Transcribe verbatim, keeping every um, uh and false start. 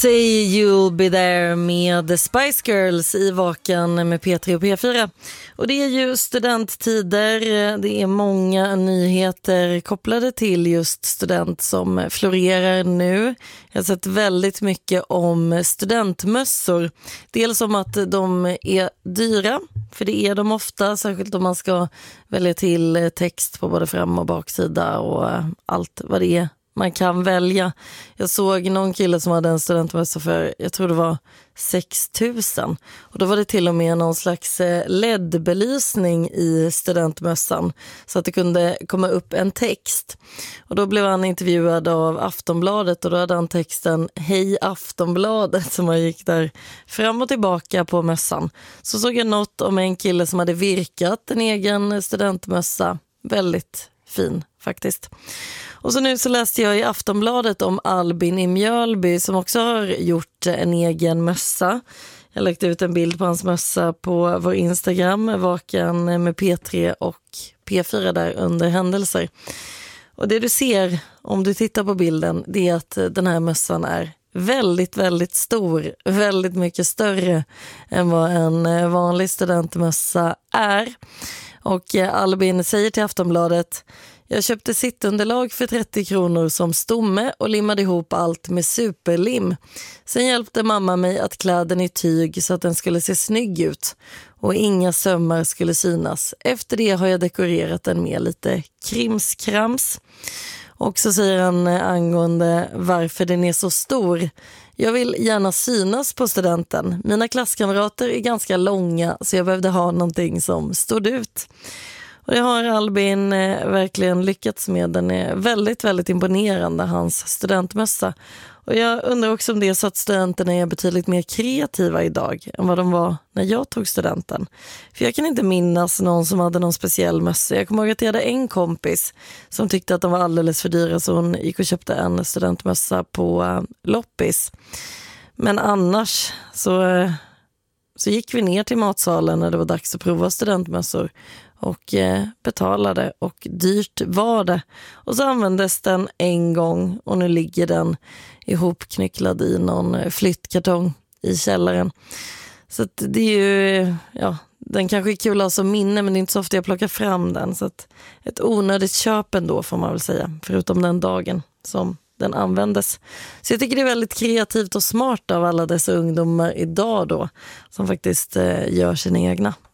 Say You'll Be There med The Spice Girls i Vaken med P tre och P fyra. Och det är ju studenttider, det är många nyheter kopplade till just student som florerar nu. Jag har sett väldigt mycket om studentmössor. Dels om att de är dyra, för det är de ofta, särskilt om man ska välja till text på både fram- och baksida och allt vad det är man kan välja. Jag såg någon kille som hade en studentmössa för, jag tror det var sex tusen. Och då var det till och med någon slags L E D-belysning i studentmössan så att det kunde komma upp en text. Och då blev han intervjuad av Aftonbladet och då hade han texten Hej Aftonbladet som han gick där fram och tillbaka på mössan. Så såg jag något om en kille som hade virkat en egen studentmössa. Väldigt fin faktiskt. Och så nu så läste jag i Aftonbladet om Albin i Mjölby som också har gjort en egen mössa. Jag lagt ut en bild på hans mössa på vår Instagram, Vaken med P tre och P fyra där under händelser. Och det du ser om du tittar på bilden, det är att den här mössan är väldigt, väldigt stor. Väldigt mycket större än vad en vanlig studentmössa är. Och Albin säger till Aftonbladet: jag köpte sittunderlag för trettio kronor som stomme och limmade ihop allt med superlim. Sen hjälpte mamma mig att klä den i tyg så att den skulle se snygg ut och inga sömmar skulle synas. Efter det har jag dekorerat den med lite krimskrams. Och så säger han angående varför den är så stor: jag vill gärna synas på studenten. Mina klasskamrater är ganska långa så jag behövde ha någonting som stod ut. Och det har Albin eh, verkligen lyckats med. Den är väldigt, väldigt imponerande, hans studentmössa. Och jag undrar också om det är så att studenterna är betydligt mer kreativa idag än vad de var när jag tog studenten. För jag kan inte minnas någon som hade någon speciell mössa. Jag kommer ihåg att jag hade en kompis som tyckte att de var alldeles för dyra så hon gick och köpte en studentmössa på uh, loppis. Men annars så, uh, så gick vi ner till matsalen när det var dags att prova studentmössor. Och eh, betalade och dyrt var det. Och så användes den en gång och nu ligger den ihopknycklad i någon flyttkartong i källaren. Så att det är ju, ja, den kanske är kul att ha som minne men det är inte så ofta jag plockar fram den. Så att ett onödigt köp ändå får man väl säga, förutom den dagen som den användes. Så jag tycker det är väldigt kreativt och smart av alla dessa ungdomar idag då som faktiskt eh, gör sina egna.